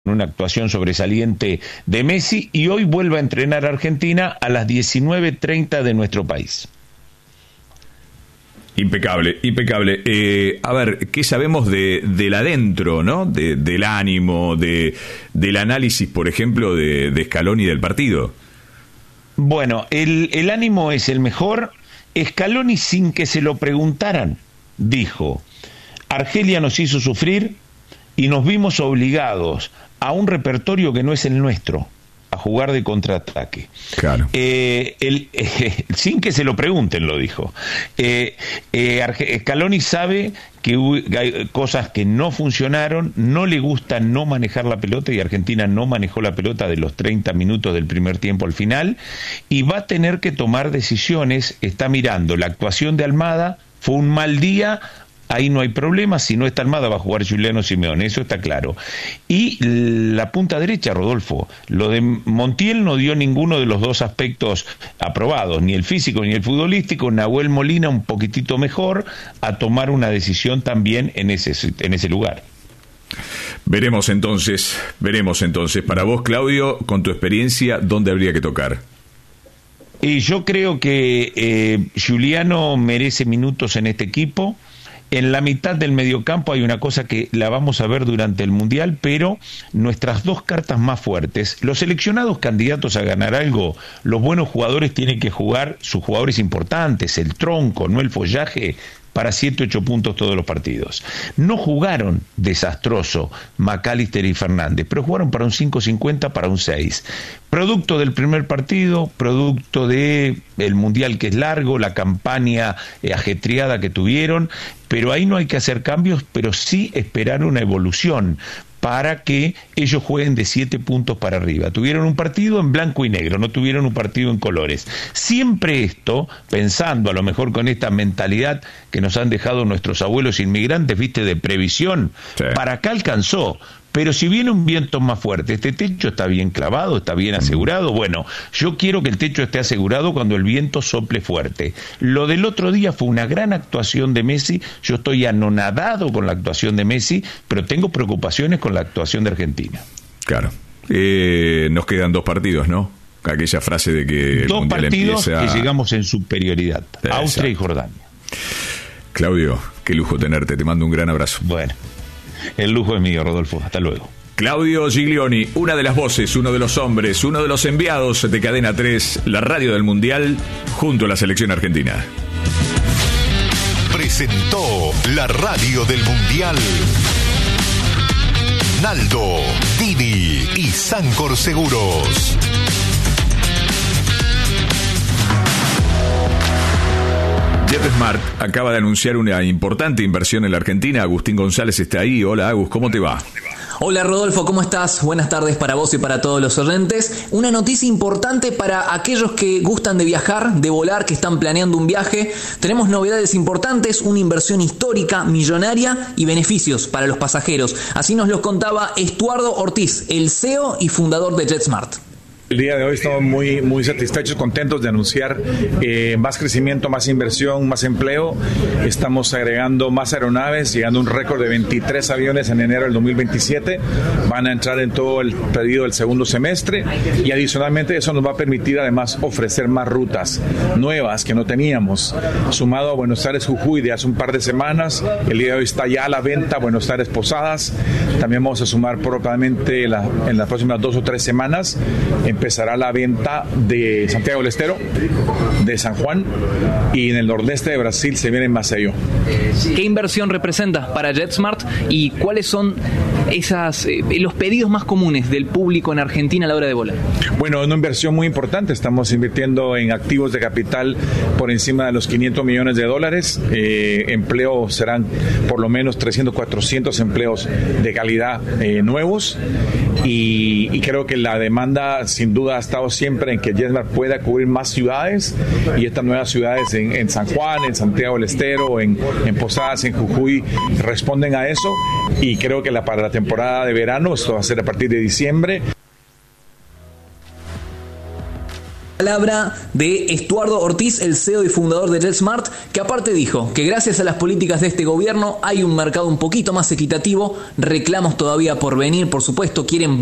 una actuación sobresaliente de Messi, y hoy vuelve a entrenar a Argentina a las 19:30 de nuestro país. Impecable, impecable. A ver, ¿qué sabemos del adentro, ¿no? Del ánimo, del análisis, por ejemplo, de Scaloni del partido? Bueno, el ánimo es el mejor. Scaloni, sin que se lo preguntaran, dijo: Argelia nos hizo sufrir y nos vimos obligados a un repertorio que no es el nuestro, a jugar de contraataque. Claro. Sin que se lo pregunten, lo dijo. Scaloni sabe que hay cosas que no funcionaron, no le gusta no manejar la pelota, y Argentina no manejó la pelota de los 30 minutos del primer tiempo al final, y va a tener que tomar decisiones. Está mirando la actuación de Almada, fue un mal día. Ahí no hay problema, si no está Almada va a jugar Giuliano Simeone, eso está claro. Y la punta derecha, Rodolfo, lo de Montiel no dio ninguno de los dos aspectos aprobados, ni el físico ni el futbolístico. Nahuel Molina un poquitito mejor, a tomar una decisión también en ese lugar. Veremos entonces. Para vos, Claudio, con tu experiencia, ¿dónde habría que tocar? Y yo creo que Giuliano merece minutos en este equipo. En la mitad del mediocampo hay una cosa que la vamos a ver durante el Mundial, pero nuestras dos cartas más fuertes, los seleccionados candidatos a ganar algo, los buenos jugadores tienen que jugar, sus jugadores importantes, el tronco, no el follaje, para 7-8 puntos todos los partidos. No jugaron desastroso McAllister y Fernández, pero jugaron para un 5.50, para un 6. Producto del primer partido, producto de el Mundial, que es largo, la campaña ajetreada que tuvieron, pero ahí no hay que hacer cambios, pero sí esperar una evolución para que ellos jueguen de 7 puntos para arriba. Tuvieron un partido en blanco y negro, no tuvieron un partido en colores. Siempre esto, pensando a lo mejor con esta mentalidad que nos han dejado nuestros abuelos inmigrantes, viste, de previsión, sí. Para acá alcanzó. Pero si viene un viento más fuerte, este techo está bien clavado, está bien asegurado. Bueno, yo quiero que el techo esté asegurado cuando el viento sople fuerte. Lo del otro día fue una gran actuación de Messi. Yo estoy anonadado con la actuación de Messi, pero tengo preocupaciones con la actuación de Argentina. Claro. Nos quedan 2 partidos, ¿no? Aquella frase de que el 2 Mundial partidos empieza... que llegamos en superioridad. Austria y Jordania. Claudio, qué lujo tenerte. Te mando un gran abrazo. Bueno. El lujo es mío, Rodolfo. Hasta luego. Claudio Giglioni, una de las voces, uno de los hombres, uno de los enviados de Cadena 3, la radio del Mundial, junto a la selección argentina. Presentó la radio del Mundial Naldo, Dini y Sancor Seguros. JetSmart acaba de anunciar una importante inversión en la Argentina. Agustín González está ahí. Hola, Agus, ¿cómo te va? Hola Rodolfo, ¿cómo estás? Buenas tardes para vos y para todos los oyentes. Una noticia importante para aquellos que gustan de viajar, de volar, que están planeando un viaje. Tenemos novedades importantes, una inversión histórica, millonaria y beneficios para los pasajeros. Así nos los contaba Estuardo Ortiz, el CEO y fundador de JetSmart. El día de hoy estamos muy satisfechos, contentos de anunciar más crecimiento, más inversión, más empleo. Estamos agregando más aeronaves, llegando a un récord de 23 aviones en enero del 2027. Van a entrar en todo el periodo del segundo semestre, y adicionalmente eso nos va a permitir además ofrecer más rutas nuevas que no teníamos. Sumado a Buenos Aires Jujuy de hace un par de semanas, el día de hoy está ya a la venta Buenos Aires Posadas. También vamos a sumar probablemente en las próximas 2 o 3 semanas. Empezará la venta de Santiago del Estero, de San Juan, y en el nordeste de Brasil se viene en Maceió. ¿Qué inversión representa para JetSmart y cuáles son los pedidos más comunes del público en Argentina a la hora de volar? Bueno, una inversión muy importante. Estamos invirtiendo en activos de capital por encima de los $500 millones. Empleos serán por lo menos 300, 400 empleos de calidad nuevos, y creo que la demanda sin duda ha estado siempre en que JetSmart pueda cubrir más ciudades, y estas nuevas ciudades en San Juan, en Santiago del Estero, en Posadas, en Jujuy, responden a eso, y creo que para la temporada de verano, esto va a ser a partir de diciembre. Palabra de Estuardo Ortiz, el CEO y fundador de JetSmart, que aparte dijo que gracias a las políticas de este gobierno hay un mercado un poquito más equitativo, reclamos todavía por venir, por supuesto, quieren